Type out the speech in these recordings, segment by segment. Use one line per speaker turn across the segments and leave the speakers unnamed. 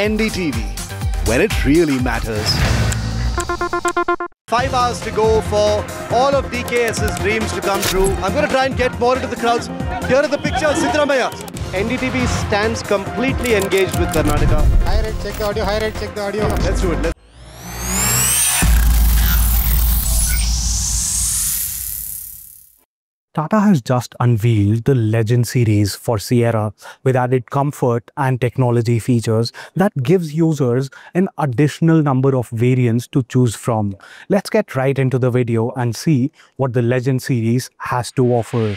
NDTV, when it really matters. 5 hours to go for all of DKS's dreams to come true. I'm going to try and get more into the crowds. Here are the pictures, Siddaramaiah. NDTV stands completely engaged with Karnataka.
High rate, check the audio. High rate, check the audio.
Let's do it.
Tata has just unveiled the Legend series for Sierra with added comfort and technology features that gives users an additional number of variants to choose from. Let's get right into the video and see what the Legend series has to offer.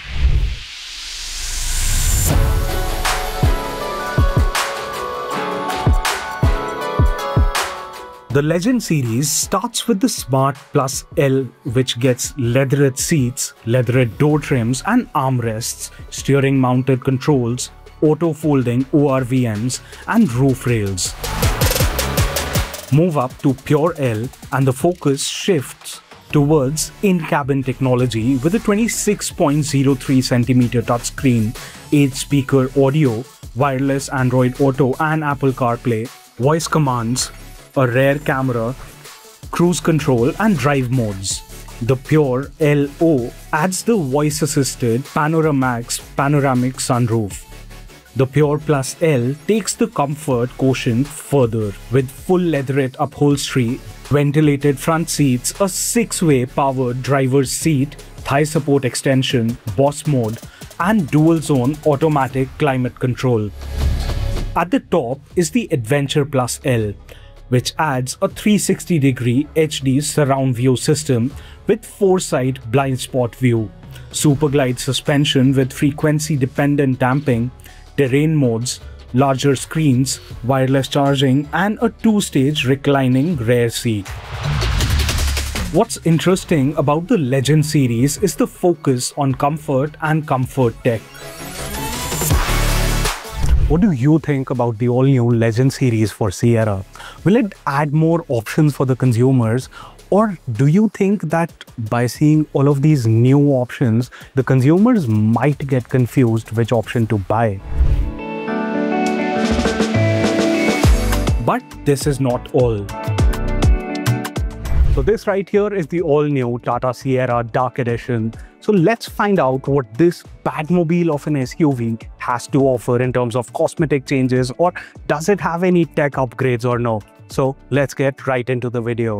The Legend series starts with the Smart Plus L, which gets leatherette seats, leatherette door trims and armrests, steering mounted controls, auto-folding ORVMs and roof rails. Move up to Pure L and the focus shifts towards in-cabin technology with a 26.03cm touchscreen, 8-speaker audio, wireless Android Auto and Apple CarPlay, voice commands, a rear camera, cruise control and drive modes. The Pure LO adds the voice-assisted Panoramax panoramic sunroof. The Pure Plus L takes the comfort quotient further with full leatherette upholstery, ventilated front seats, a 6-way powered driver's seat, thigh support extension, Boss mode and dual-zone automatic climate control. At the top is the Adventure Plus L, which adds a 360-degree HD surround view system with foresight blind spot view, super glide suspension with frequency-dependent damping, terrain modes, larger screens, wireless charging, and a 2-stage reclining rear seat. What's interesting about the Legend series is the focus on comfort and comfort tech. What do you think about the all-new Legend series for Sierra? Will it add more options for the consumers? Or do you think that by seeing all of these new options, the consumers might get confused which option to buy? But this is not all. So this right here is the all-new Tata Sierra Dark Edition. So let's find out what this Batmobile of an SUV has to offer in terms of cosmetic changes, or does it have any tech upgrades or no? So let's get right into the video.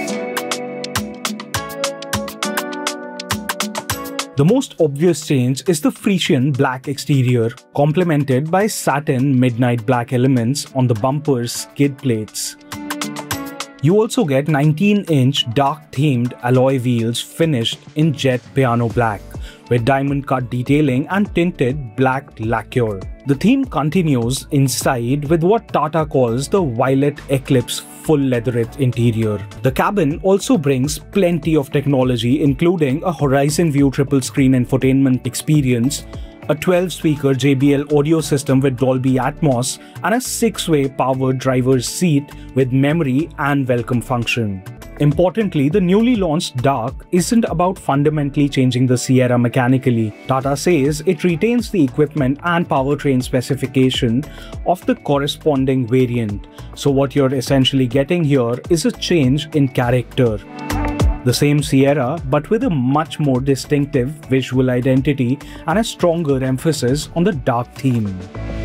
The most obvious change is the Frisian black exterior, complemented by satin midnight black elements on the bumper's skid plates. You also get 19-inch dark-themed alloy wheels finished in jet piano black, with diamond-cut detailing and tinted black lacquer. The theme continues inside with what Tata calls the Violet Eclipse full leatherette interior. The cabin also brings plenty of technology, including a Horizon View triple-screen infotainment experience, a 12-speaker JBL audio system with Dolby Atmos, and a 6-way powered driver's seat with memory and welcome function. Importantly, the newly launched Dark isn't about fundamentally changing the Sierra mechanically. Tata says it retains the equipment and powertrain specification of the corresponding variant. So what you're essentially getting here is a change in character. The same Sierra, but with a much more distinctive visual identity and a stronger emphasis on the dark theme.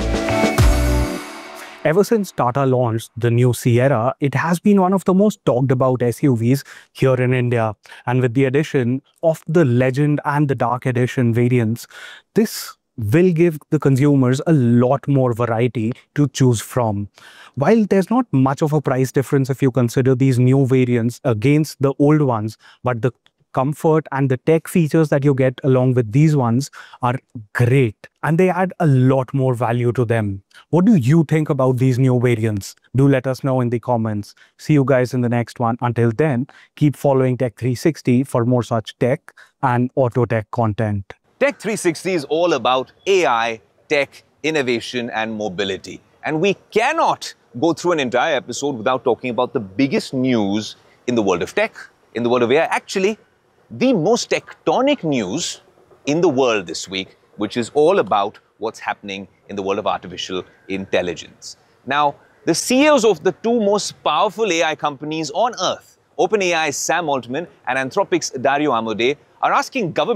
Ever since Tata launched the new Sierra, it has been one of the most talked about SUVs here in India. And with the addition of the Legend and the Dark Edition variants, this will give the consumers a lot more variety to choose from. While there's not much of a price difference if you consider these new variants against the old ones, but the comfort and the tech features that you get along with these ones are great, and they add a lot more value to them. What do you think about these new variants? Do let us know in the comments. See you guys in the next one. Until then, keep following Tech 360 for more such tech and auto tech content.
Tech 360 is all about AI, tech, innovation and mobility. And we cannot go through an entire episode without talking about the biggest news in the world of tech, in the world of AI. Actually, the most tectonic news in the world this week, which is all about what's happening in the world of artificial intelligence. Now, The CEOs of the two most powerful AI companies on earth, OpenAI's Sam Altman and Anthropic's Dario Amodei, are asking governments